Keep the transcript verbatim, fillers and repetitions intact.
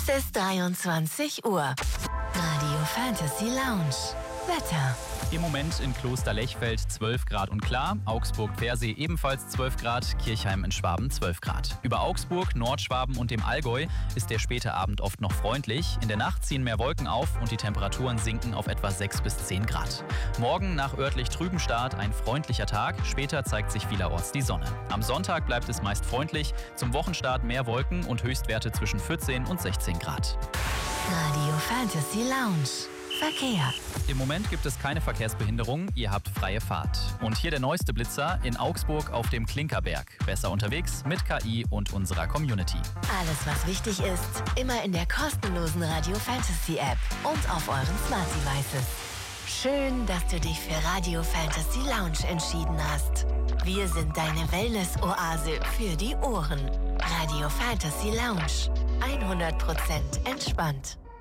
Es ist dreiundzwanzig Uhr. Radio Fantasy Lounge. Wetter. Im Moment in Kloster-Lechfeld zwölf Grad und klar, Augsburg-Pfersee ebenfalls zwölf Grad, Kirchheim in Schwaben zwölf Grad. Über Augsburg, Nordschwaben und dem Allgäu ist der späte Abend oft noch freundlich. In der Nacht ziehen mehr Wolken auf und die Temperaturen sinken auf etwa sechs bis zehn Grad. Morgen nach örtlich trübem Start ein freundlicher Tag, später zeigt sich vielerorts die Sonne. Am Sonntag bleibt es meist freundlich, zum Wochenstart mehr Wolken und Höchstwerte zwischen vierzehn und sechzehn Grad. Radio Fantasy Lounge. Verkehr. Im Moment gibt es keine Verkehrsbehinderung, ihr habt freie Fahrt. Und hier der neueste Blitzer in Augsburg auf dem Klinkerberg. Besser unterwegs mit K I und unserer Community. Alles, was wichtig ist, immer in der kostenlosen Radio Fantasy App und auf euren Smart Devices. Schön, dass du dich für Radio Fantasy Lounge entschieden hast. Wir sind deine Wellness-Oase für die Ohren. Radio Fantasy Lounge. hundert Prozent entspannt.